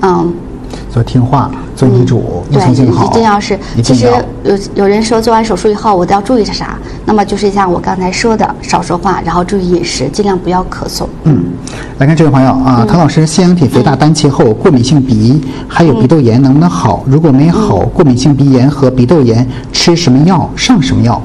做听话，做医嘱，依从性好， 一定要是。其实有人说做完手术以后我都要注意啥？那么就是像我刚才说的，少说话，然后注意饮食，尽量不要咳嗽。 来看这位朋友啊，唐老师，腺样体肥大单期后过敏性鼻还有鼻窦炎能不能好？如果没好，过敏性鼻炎和鼻窦炎吃什么药？上什么药？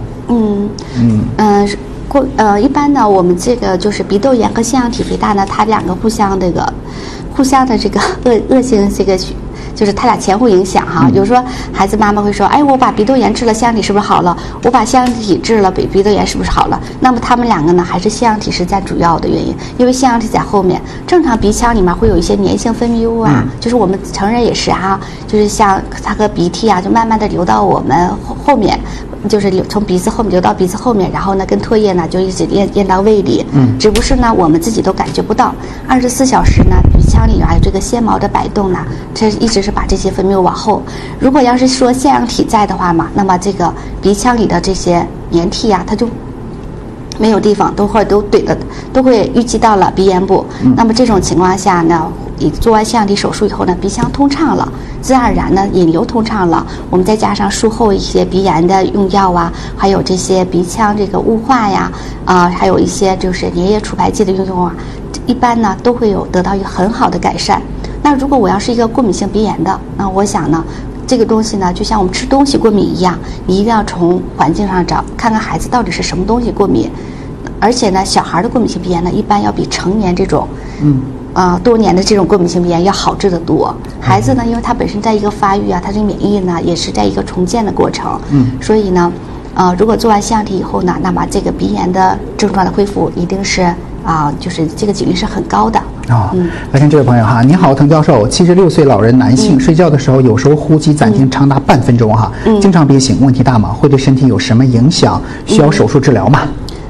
一般呢，我们这个就是鼻窦炎和腺样体肥大呢，它两个互相的这个恶性这个。就是它俩前后影响哈，比如说孩子妈妈会说，哎，我把鼻窦炎治了，腺样体是不是好了？我把腺样体治了，鼻窦炎是不是好了？那么他们两个呢，还是腺样体是占主要的原因，因为腺样体在后面。正常鼻腔里面会有一些粘性分泌物啊，就是我们成人也是哈，就是像它和鼻涕啊，就慢慢的流到我们后面。就是从鼻子后面流到鼻子后面，然后呢，跟唾液呢就一直咽到胃里。只不是呢，我们自己都感觉不到。24小时呢，鼻腔里啊有这个纤毛的摆动呢，这一直是把这些分泌物往后。如果要是说腺样体在的话嘛，那么这个鼻腔里的这些黏涕啊，它就没有地方，都会淤积到了鼻咽部。那么这种情况下呢，做完腺样体手术以后呢，鼻腔通畅了，自然而然呢引流通畅了，我们再加上术后一些鼻炎的用药啊，还有这些鼻腔这个雾化呀，还有一些就是粘液除排剂的用啊，一般呢都会有得到一个很好的改善。那如果我要是一个过敏性鼻炎的，那我想呢，这个东西呢，就像我们吃东西过敏一样，你一定要从环境上找，看看孩子到底是什么东西过敏。而且呢，小孩的过敏性鼻炎呢，一般要比成年这种多年的这种过敏性鼻炎要好治得多。孩子呢，因为他本身在一个发育啊，他这免疫呢也是在一个重建的过程。所以呢，如果做完腺样体以后呢，那么这个鼻炎的症状的恢复一定是就是这个几率是很高的。 来看这位朋友哈，你好，滕教授，76岁老人男性，睡觉的时候有时候呼吸暂停长达半分钟哈，经常憋醒，问题大吗？会对身体有什么影响？需要手术治疗吗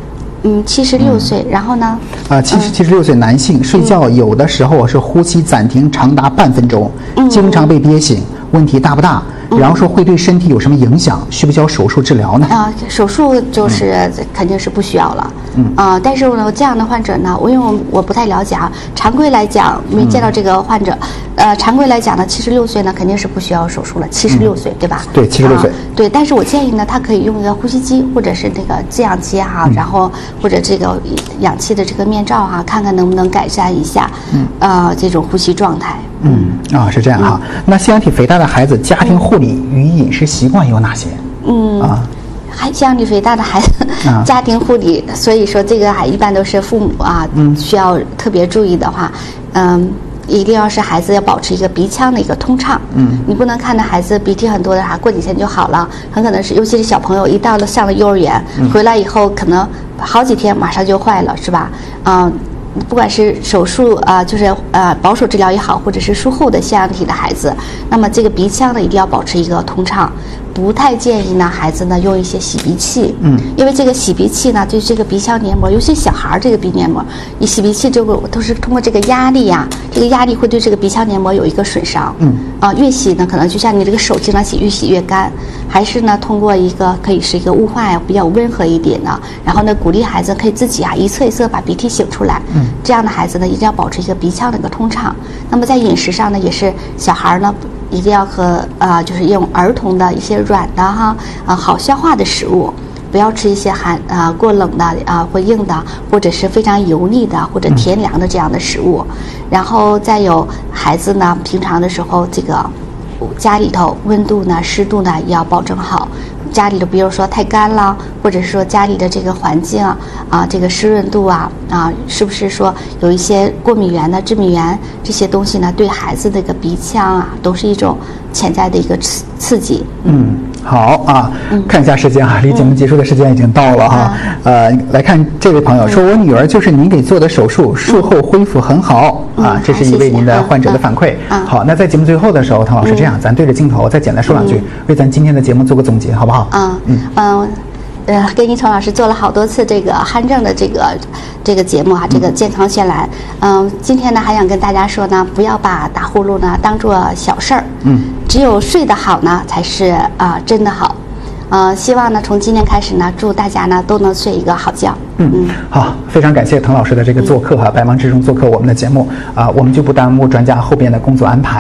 ？76岁，然后呢 ？76岁男性睡觉有的时候是呼吸暂停长达半分钟，经常被憋醒，问题大不大？然后说会对身体有什么影响？需不需要手术治疗呢？ 手术就是肯定是不需要了。但是呢，这样的患者呢，因为我不太了解啊。常规来讲，没见到这个患者。常规来讲呢，76岁呢肯定是不需要手术了。76岁，对吧？ 对，76岁。 对，但是我建议呢，他可以用一个呼吸机或者是那个制氧机哈，然后或者这个氧气的这个面罩哈，看看能不能改善一下这种呼吸状态。 是这样哈。那腺样体肥大的孩子，家庭护理与饮食习惯有哪些？腺样体肥大的孩子，家庭护理，所以说这个还一般都是父母需要特别注意的话，一定要是孩子要保持一个鼻腔的一个通畅。你不能看到孩子鼻涕很多的过几天就好了，很可能是尤其是小朋友一到了上了幼儿园，回来以后可能好几天马上就坏了，是吧？不管是手术就是保守治疗也好，或者是术后的腺样体的孩子，那么这个鼻腔呢一定要保持一个通畅。不太建议呢孩子呢用一些洗鼻器，因为这个洗鼻器呢对这个鼻腔黏膜，尤其小孩这个鼻黏膜，你洗鼻器这个都是通过这个压力呀，这个压力会对这个鼻腔黏膜有一个损伤。越洗呢可能就像你这个手经常洗，越洗越干。还是呢通过一个可以是一个雾化呀，比较温和一点的，然后呢鼓励孩子可以自己一侧一侧把鼻涕擤出来。这样的孩子呢一定要保持一个鼻腔的一个通畅。那么在饮食上呢，也是小孩呢一定要和就是用儿童的一些软的好消化的食物，不要吃一些过冷的或硬的，或者是非常油腻的或者甜凉的这样的食物。然后再有孩子呢，平常的时候这个家里头温度呢、湿度呢也要保证好。家里的比如说太干了，或者是说家里的这个环境这个湿润度是不是说有一些过敏源呢、致敏源这些东西呢，对孩子的一个鼻腔都是一种潜在的一个刺激。 好看一下时间离节目结束的时间已经到了来看这位朋友说，我女儿就是您给做的手术，术后恢复很好这是一位您的患者的反馈。好，那在节目最后的时候，滕老师这样，咱对着镜头再简单说两句，为咱今天的节目做个总结，好不好？ 跟您滕老师做了好多次这个鼾症的这个节目这个健康宣澜。今天呢还想跟大家说呢，不要把打呼噜呢当做小事儿。只有睡得好呢才是真的好。希望呢从今天开始呢，祝大家呢都能睡一个好觉。 好，非常感谢滕老师的这个做客百忙之中做客我们的节目我们就不耽误专家后边的工作安排。